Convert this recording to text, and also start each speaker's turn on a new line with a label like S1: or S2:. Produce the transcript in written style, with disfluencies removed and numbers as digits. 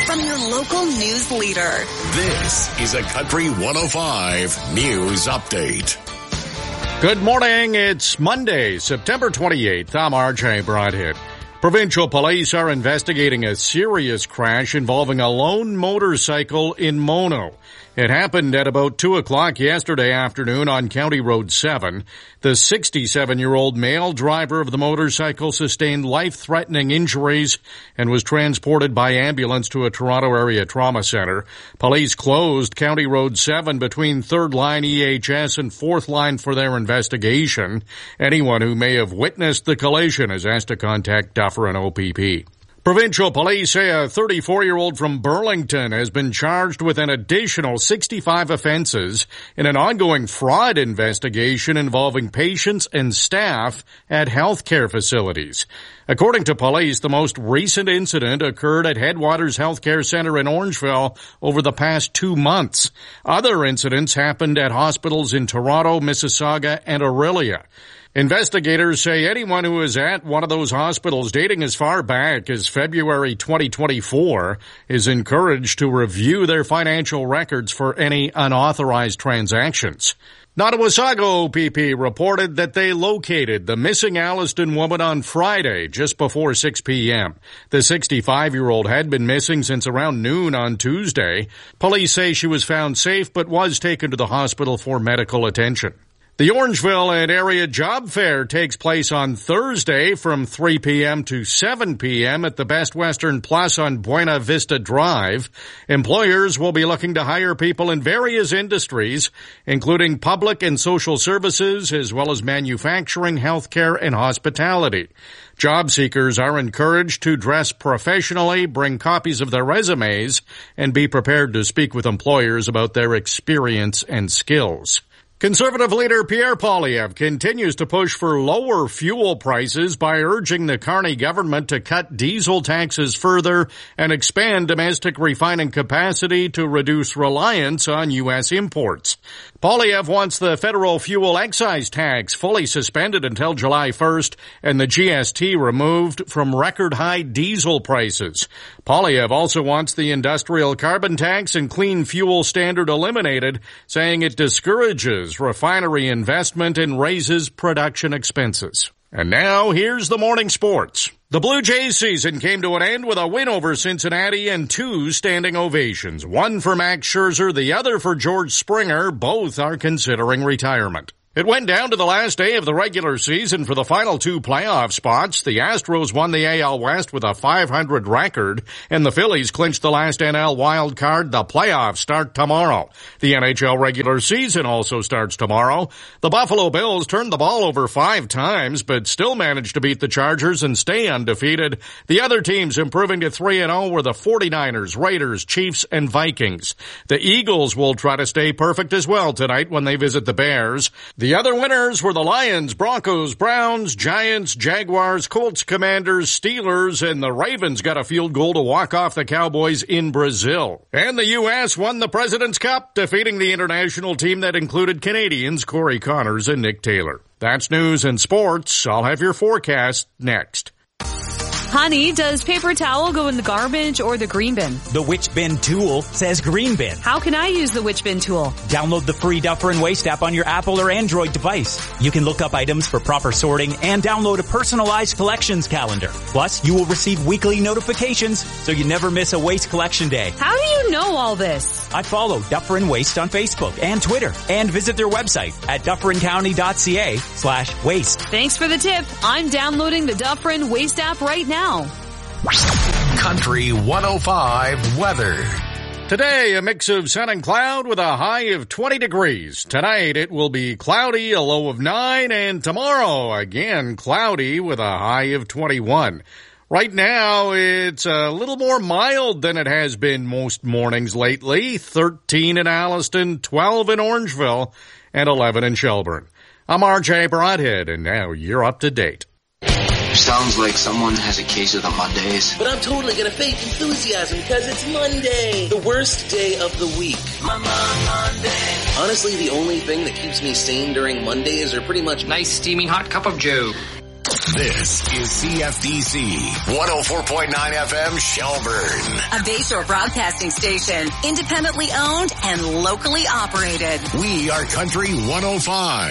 S1: from your local news leader.
S2: This is a Country 105 News Update.
S3: Good morning. It's Monday, September 28th. I'm RJ Broadhead. Provincial police are investigating a serious crash involving a lone motorcycle in Mono. It happened at about 2 o'clock yesterday afternoon on County Road 7. The 67-year-old male driver of the motorcycle sustained life-threatening injuries and was transported by ambulance to a Toronto area trauma center. Police closed County Road 7 between 3rd Line EHS and 4th Line for their investigation. Anyone who may have witnessed the collision is asked to contact Dufferin OPP. Provincial police say a 34-year-old from Burlington has been charged with an additional 65 offenses in an ongoing fraud investigation involving patients and staff at healthcare facilities. According to police, the most recent incident occurred at Headwaters Healthcare Center in Orangeville over the past 2 months. Other incidents happened at hospitals in Toronto, Mississauga, and Orillia. Investigators say anyone who is at one of those hospitals dating as far back as February 2024 is encouraged to review their financial records for any unauthorized transactions. Nottawasaga OPP reported that they located the missing Alliston woman on Friday just before 6 p.m. The 65-year-old had been missing since around noon on Tuesday. Police say she was found safe but was taken to the hospital for medical attention. The Orangeville and area job fair takes place on Thursday from 3 p.m. to 7 p.m. at the Best Western Plus on Buena Vista Drive. Employers will be looking to hire people in various industries, including public and social services, as well as manufacturing, healthcare, and hospitality. Job seekers are encouraged to dress professionally, bring copies of their resumes, and be prepared to speak with employers about their experience and skills. Conservative leader Pierre Poilievre continues to push for lower fuel prices by urging the Carney government to cut diesel taxes further and expand domestic refining capacity to reduce reliance on U.S. imports. Poilievre wants the federal fuel excise tax fully suspended until July 1st and the GST removed from record-high diesel prices. Poilievre also wants the industrial carbon tax and clean fuel standard eliminated, saying it discourages refinery investment and raises production expenses. And now, here's the morning sports. The Blue Jays season came to an end with a win over Cincinnati and 2 standing ovations. One for Max Scherzer, the other for George Springer. Both are considering retirement. It went down to the last day of the regular season for the final 2 playoff spots. The Astros won the AL West with a .500 record, and the Phillies clinched the last NL wild card. The playoffs start tomorrow. The NHL regular season also starts tomorrow. The Buffalo Bills turned the ball over 5 times, but still managed to beat the Chargers and stay undefeated. The other teams improving to 3-0 were the 49ers, Raiders, Chiefs, and Vikings. The Eagles will try to stay perfect as well tonight when they visit the Bears. The other winners were the Lions, Broncos, Browns, Giants, Jaguars, Colts, Commanders, Steelers, and the Ravens got a field goal to walk off the Cowboys in Brazil. And the U.S. won the President's Cup, defeating the international team that included Canadians Corey Connors and Nick Taylor. That's news and sports. I'll have your forecast next.
S4: Honey, does paper towel go in the garbage or the green bin?
S5: The Which Bin tool says green bin.
S4: How can I use the Which Bin tool?
S5: Download the free Dufferin Waste app on your Apple or Android device. You can look up items for proper sorting and download a personalized collections calendar. Plus, you will receive weekly notifications so you never miss a waste collection day.
S4: How do you know all this?
S5: I follow Dufferin Waste on Facebook and Twitter and visit their website at dufferincounty.ca/waste.
S4: Thanks for the tip. I'm downloading the Dufferin Waste app right now.
S2: Country 105 weather.
S3: Today, a mix of sun and cloud with a high of 20 degrees. Tonight, it will be cloudy, a low of 9, and tomorrow, again, cloudy with a high of 21. Right now, it's a little more mild than it has been most mornings lately. 13 in Alliston, 12 in Orangeville, and 11 in Shelburne. I'm RJ Broadhead, and now you're up to date.
S6: Sounds like someone has a case of the Mondays.
S7: But I'm totally gonna fake enthusiasm because it's Monday, the worst day of the week. Monday. Honestly, the only thing that keeps me sane during Mondays are pretty much
S8: nice steaming hot cup of joe.
S2: This is CFDC 104.9 FM Shelburne.
S1: A Bayshore broadcasting station, independently owned and locally operated.
S2: We are Country 105.